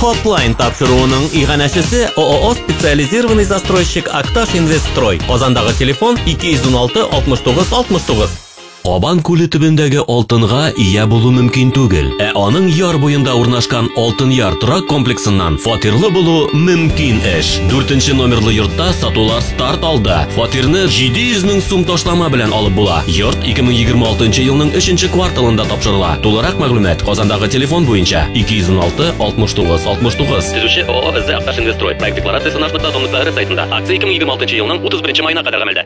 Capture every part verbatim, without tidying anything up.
Hotline тапшыруының иганәчесе ООО специализированный застройщик Акташ Инвестстрой. Казандагы телефон ике йөз уналты алтмыш тугыз алтмыш тугыз. Кабан күле төбендәге алтынга ия булу мөмкин түгел. Ә аның яр буенда урнашкан Алтын Яр торак комплексыннан фатирлы булу мөмкин эш. дүртенче номерлы йортта сатулар старт алды. Фатирны җиде йөз мең сум ташлама белән алып була. Йорт ике мең егерме алтынчы елның өченче кварталында тапшырыла. Тулырак мәгълүмат Казандагы телефон буенча ике йөз уналты алтмыш тугыз алтмыш тугыз. Төзүче ООО Акташ Инвестстрой. Проект декларациясе нашта томлыклары сайтында. Акция ике мең егерме алтынчы елның утыз беренче маена кадәр гамәлдә.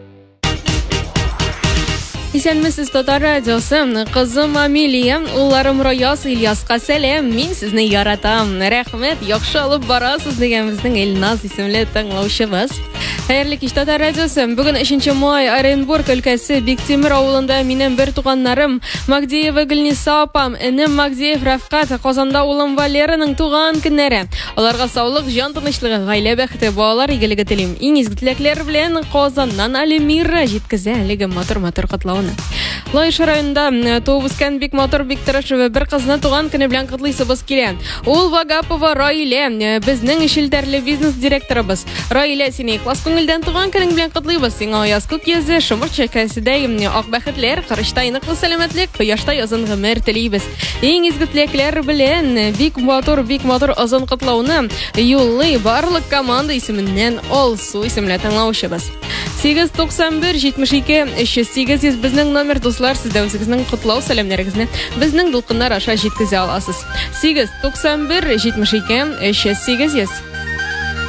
Исәнмесез Татар радиосы, кызым Амилия, улларым Рояс, Ильяска сәлам, мин сезне яратам. Рәхмәт, яхшы алып барасыз дигән безнең Илназ исемле тыңлаучыбыз. Хәерле кич Татар радиосы. Бүген өченче май Оренбург өлкәсе Биктимер авылында минем бер туганнарым Магдиева Гөлниса апам, энем Магдиев Рафкат, Казанда улым Валераның туган көннәре. Аларга саулык, җан тынычлыгы, гаилә бәхете, балалар игелеге телим. Иң изге теләкләр белән Казаннан Алимира җиткезә әлеге матур-матур котлауны. Лайш районында туып үскән бик матур, бик тырыш бер кызны туган көне белән котлыйсыбыз килә. Ул Вагапова Раилә, безнең ишелтәрле бизнес директорыбыз. Раилә, сине класс күңелдән туган көнең белән котлыйбыз. Сиңа аяз күк йөзе, шомыр чәкәседәй ак бәхетләр, кырыштай ныклы сәламәтлек, кояштай озын гомер телибез. Иң изге теләкләр белән бик матур, бик матур озын котлауны юллый барлык команда исеменнән Алсу исемле тыңлаучыбыз. сигез туксан бер җитмеш ике өч йөз сигез безнең номер, дуслар, сездә үзегезнең котлау сәламнәрегезне безнең дулкыннар аша җиткезә аласыз. сигез туксан бер җитмеш ике өч йөз сигез.